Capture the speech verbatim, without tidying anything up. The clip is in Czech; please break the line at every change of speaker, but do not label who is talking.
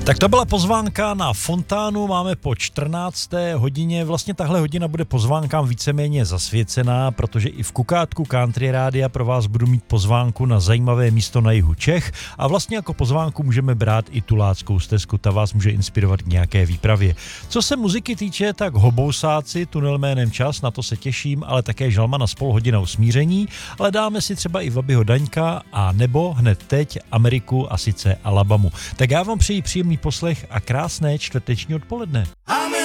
Tak to byla pozvánka na Fontánu, máme po čtrnácté hodině, vlastně tahle hodina bude pozvánkám víceméně zasvěcená, protože i v Kukátku Country Rádia pro vás budu mít pozvánku na zajímavé místo na jihu Čech a vlastně jako pozvánku můžeme brát i Tuláckou stezku, ta vás může inspirovat k nějaké výpravě. Co se muziky týče, tak Hobousáci, tunel jménem Čas, na to se těším, ale také Žalmana s půl hodinou smíření, ale dáme si třeba i Vabyho Daňka a nebo hned teď Ameriku a sice Alabamu. Tak já vám přeji příjemný poslech a krásné čtvrteční odpoledne.